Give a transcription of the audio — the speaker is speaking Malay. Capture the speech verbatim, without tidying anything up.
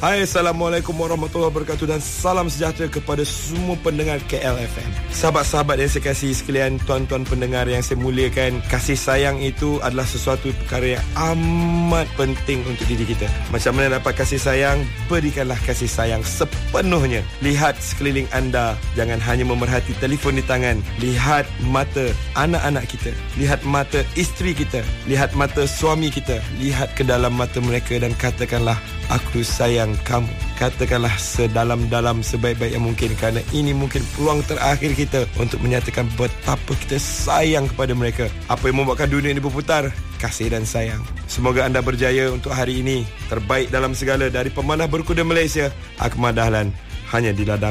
Hai, Assalamualaikum warahmatullahi wabarakatuh dan salam sejahtera kepada semua pendengar K L F M. Sahabat-sahabat yang saya kasihi sekalian, tuan-tuan pendengar yang saya muliakan, kasih sayang itu adalah sesuatu perkara yang amat penting untuk diri kita. Macam mana dapat kasih sayang? Berikanlah kasih sayang sepenuhnya. Lihat sekeliling anda, jangan hanya memerhati telefon di tangan. Lihat mata anak-anak kita, lihat mata isteri kita, lihat mata suami kita, lihat ke dalam mata mereka dan katakanlah, aku sayang kamu. Katakanlah sedalam-dalam, sebaik-baik yang mungkin, kerana ini mungkin peluang terakhir kita untuk menyatakan betapa kita sayang kepada mereka. Apa yang membuatkan dunia ini berputar? Kasih dan sayang. Semoga anda berjaya untuk hari ini. Terbaik dalam segala. Dari pemanah berkuda Malaysia, Akmal Dahlan, hanya di ladang